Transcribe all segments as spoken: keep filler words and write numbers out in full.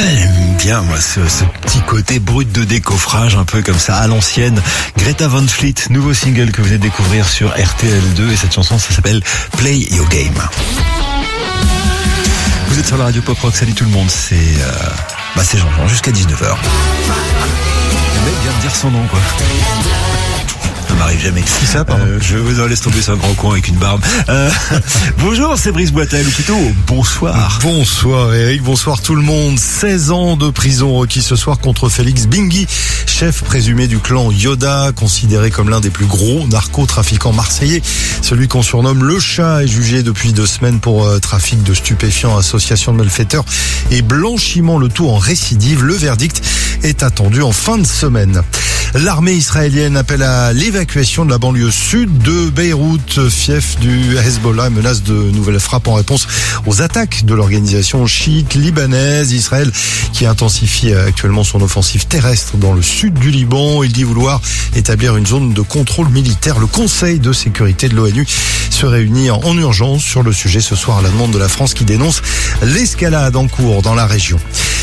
J'aime bien moi ce, ce petit côté brut de décoffrage un peu comme ça à l'ancienne. Greta Van Fleet, nouveau single que vous venez de découvrir sur R T L deux et cette chanson ça s'appelle Play Your Game. Vous êtes sur la radio Pop Rock, salut tout le monde, c'est euh, bah c'est Jean-Jean jusqu'à dix-neuf heures. Le mec vient de dire son nom quoi. Ça m'arrive jamais. Qui ça, pardon euh, Je vous en laisse tomber sur un grand coin avec une barbe. Euh, bonjour, c'est Brice Boitel, ou plutôt bonsoir. Bonsoir Eric, bonsoir tout le monde. seize ans de prison requis ce soir contre Félix Bingui, chef présumé du clan Yoda, considéré comme l'un des plus gros narcotrafiquants marseillais. Celui qu'on surnomme le chat est jugé depuis deux semaines pour euh, trafic de stupéfiants, association de malfaiteurs et blanchiment, le tout en récidive. Le verdict est attendu en fin de semaine. L'armée israélienne appelle à l'évacuation de la banlieue sud de Beyrouth, fief du Hezbollah, menace de nouvelles frappes en réponse aux attaques de l'organisation chiite libanaise. Israël qui intensifie actuellement son offensive terrestre dans le sud du Liban. Il dit vouloir établir une zone de contrôle militaire. Le Conseil de sécurité de l'ONU se réunit en urgence sur le sujet ce soir à la demande de la France qui dénonce l'escalade en cours dans la région.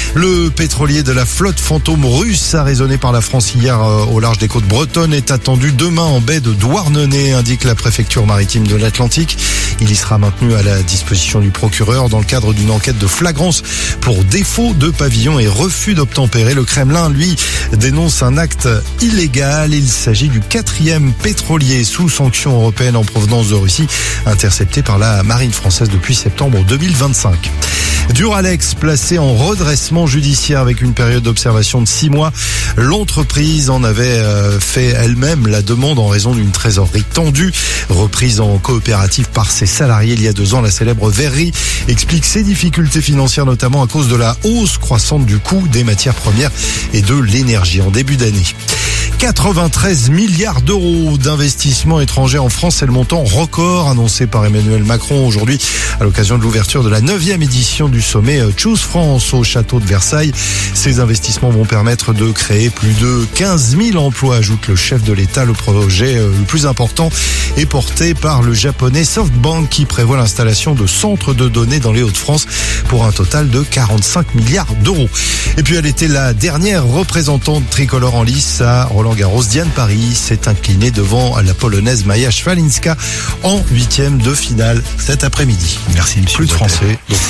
Le pétrolier de la flotte fantôme russe arraisonné par la France hier au large des côtes bretonnes est attendu demain en baie de Douarnenez, indique la préfecture maritime de l'Atlantique. Il y sera maintenu à la disposition du procureur dans le cadre d'une enquête de flagrance pour défaut de pavillon et refus d'obtempérer. Le Kremlin, lui, dénonce un acte illégal. Il s'agit du quatrième pétrolier sous sanction européenne en provenance de Russie, intercepté par la marine française depuis septembre deux mille vingt-cinq. Duralex placé en redressement judiciaire avec une période d'observation de six mois. L'entreprise en avait fait elle-même la demande en raison d'une trésorerie tendue. Reprise en coopérative par ses salariés il y a deux ans, la célèbre Verrerie explique ses difficultés financières notamment à cause de la hausse croissante du coût des matières premières et de l'énergie en début d'année. quatre-vingt-treize milliards d'euros d'investissement étranger en France, c'est le montant record annoncé par Emmanuel Macron aujourd'hui à l'occasion de l'ouverture de la neuvième édition du sommet Choose France au château de Versailles. Ces investissements vont permettre de créer plus de quinze mille emplois, ajoute le chef de l'État. Le projet le plus important est porté par le japonais SoftBank qui prévoit l'installation de centres de données dans les Hauts-de-France pour un total de quarante-cinq milliards d'euros. Et puis elle était la dernière représentante tricolore en lice à Roland Garros. Diane Paris s'est inclinée devant la polonaise Maja Szwalinska en huitième de finale cet après-midi. Merci monsieur. Plus de français. Donc.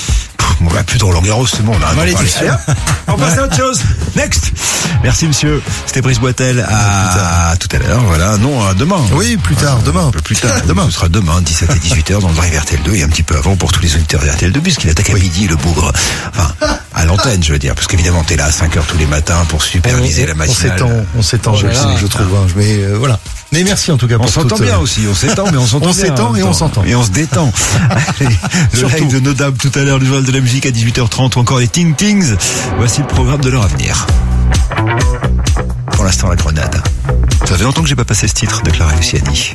On va plus de Roland Garros, c'est bon, on a un Allez, on passe à autre chose. Next. Merci monsieur. C'était Brice Boitel. À, à tout à l'heure. Voilà. Non, à demain. Oui, plus tard, demain. Un peu plus tard. Demain. Ce sera demain, dix-sept et dix-huit heures dans le Drive R T L deux et un petit peu avant pour tous les auditeurs R T L deux puisqu'il attaque à oui. midi le bougre. Enfin, à l'antenne, je veux dire, parce qu'évidemment t'es là à cinq heures tous les matins pour superviser on, la matinale. On s'étend, on s'étend, je, voilà. je trouve. Hein, mais euh, voilà. Mais merci en tout cas pour on s'entend toute, bien euh... aussi, on s'étend mais on s'entend on bien. s'étend on et on s'entend. Et on se détend. Allez, le live de nos dames tout à l'heure, le journal de la musique à dix-huit heures trente ou encore les Ting Tings. Voici le programme de l'heure à venir. Pour l'instant la grenade. Ça fait longtemps que j'ai pas passé ce titre de Clara Luciani.